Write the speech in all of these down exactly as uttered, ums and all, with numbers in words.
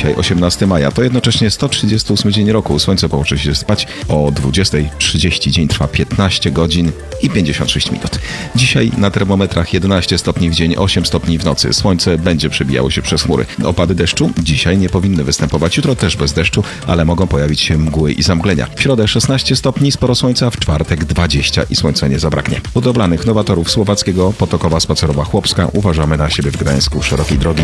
Dzisiaj osiemnastego maja, to jednocześnie sto trzydziesty ósmy dzień roku. Słońce położy się spać o dwudziesta trzydzieści. Dzień trwa piętnaście godzin i pięćdziesiąt sześć minut. Dzisiaj na termometrach jedenaście stopni w dzień, osiem stopni w nocy. Słońce będzie przebijało się przez chmury. Opady deszczu dzisiaj nie powinny występować. Jutro też bez deszczu, ale mogą pojawić się mgły i zamglenia. W środę szesnaście stopni, sporo słońca, w czwartek dwadzieścia i słońca nie zabraknie. Budowlanych nowatorów Słowackiego, Potokowa Spacerowa Chłopska. Uważamy na siebie w Gdańsku. Szerokiej drogi.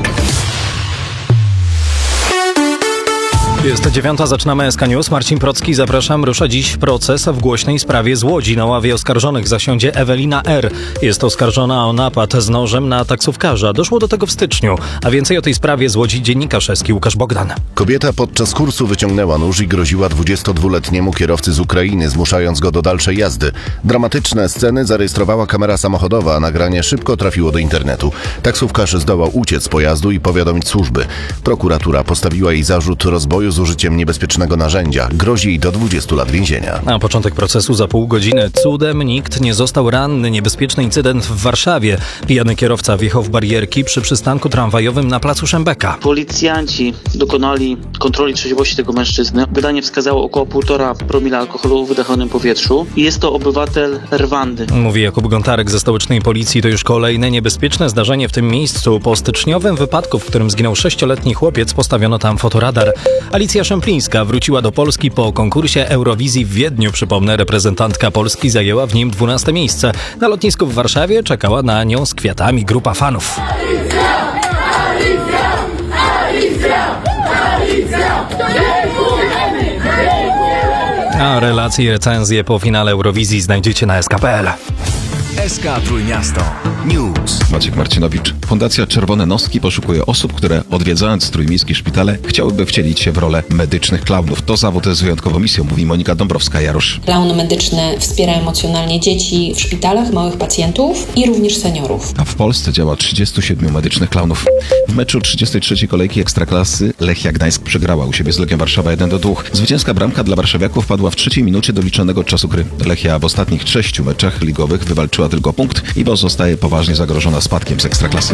Jest dziewiąta, zaczynamy S K News. Marcin Procki, zapraszam. Rusza dziś proces w głośnej sprawie z Łodzi. Na ławie oskarżonych zasiądzie Ewelina R. Jest oskarżona o napad z nożem na taksówkarza. Doszło do tego w styczniu. A więcej o tej sprawie z Łodzi dziennikarz eski Łukasz Bogdan. Kobieta podczas kursu wyciągnęła nóż i groziła dwudziestodwuletniemu kierowcy z Ukrainy, zmuszając go do dalszej jazdy. Dramatyczne sceny zarejestrowała kamera samochodowa, a nagranie szybko trafiło do internetu. Taksówkarz zdołał uciec z pojazdu i powiadomić służby. Prokuratura postawiła jej zarzut rozboju z użyciem niebezpiecznego narzędzia. Grozi jej do dwudziestu lat więzienia. Na początek procesu za pół godziny. Cudem nikt nie został ranny. Niebezpieczny incydent w Warszawie. Pijany kierowca wjechał w barierki przy przystanku tramwajowym na placu Szembeka. Policjanci dokonali kontroli trzeźwości tego mężczyzny. Badanie wskazało około półtora promila alkoholu w wydechonym powietrzu. Jest to obywatel Rwandy. Mówi Jakub Gontarek ze stołecznej policji. To już kolejne niebezpieczne zdarzenie w tym miejscu. Po styczniowym wypadku, w którym zginął sześcioletni chłopiec, postawiono tam fotoradar. Alicja Szemplińska wróciła do Polski po konkursie Eurowizji w Wiedniu. Przypomnę, reprezentantka Polski zajęła w nim dwunaste miejsce. Na lotnisku w Warszawie czekała na nią z kwiatami grupa fanów. Alicja! Alicja! Alicja! Alicja! Dziękujemy! Dziękujemy! A relacje i recenzje po finale Eurowizji znajdziecie na S K kropka P L. S K Trójmiasto News. Maciek Marcinowicz. Fundacja Czerwone Noski poszukuje osób, które odwiedzając trójmiejskie szpitale chciałyby wcielić się w rolę medycznych klaunów. To zawód z wyjątkową misją, mówi Monika Dąbrowska-Jarosz. Klaun medyczny wspiera emocjonalnie dzieci w szpitalach, małych pacjentów i również seniorów. A w Polsce działa trzydziestu siedmiu medycznych klaunów. W meczu trzydziestej trzeciej kolejki Ekstraklasy Lechia Gdańsk przegrała u siebie z Legią Warszawa jeden do dwóch. Zwycięska bramka dla warszawiaków padła w trzeciej minucie doliczonego czasu gry. Lechia w ostatnich sześciu meczach ligowych wywalczyła tylko punkt i pozostaje poważnie zagrożona spadkiem z Ekstraklasy.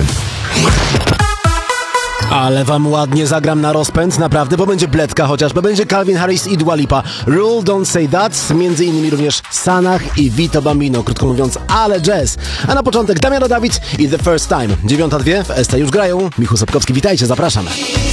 Ale wam ładnie zagram na rozpęd, naprawdę, bo będzie bledka chociażby, będzie Calvin Harris i Dua Lipa. Rule, Don't Say That, między innymi również Sanach i Vito Bambino, krótko mówiąc, ale jazz. A na początek Damiano Dawid i The First Time. dziewiąta dwie w S T już grają. Michał Sapkowski, witajcie, zapraszam.